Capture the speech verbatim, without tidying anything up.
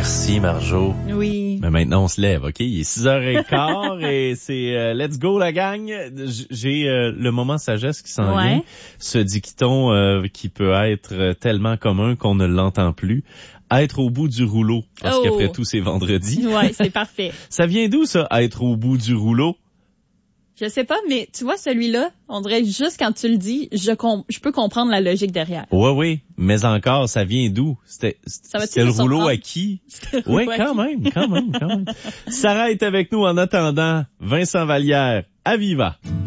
Merci, Marjo. Oui. Mais maintenant, on se lève, OK? Il est six heures quinze et c'est euh, let's go, la gang. J'ai euh, le moment sagesse qui s'en Ouais. vient. Ce dicton euh, qui peut être tellement commun qu'on ne l'entend plus. Être au bout du rouleau. Parce Oh. qu'après tout, c'est vendredi. Ouais, c'est parfait. Ça vient d'où, ça, être au bout du rouleau? Je sais pas, mais tu vois, celui-là, on dirait juste quand tu le dis, je com- je peux comprendre la logique derrière. Oui, oui. Mais encore, ça vient d'où? C'était, c'était le rouleau à qui? Oui, quand même, quand même, quand même. Sarah est avec nous en attendant. Vincent Vallière, à Viva.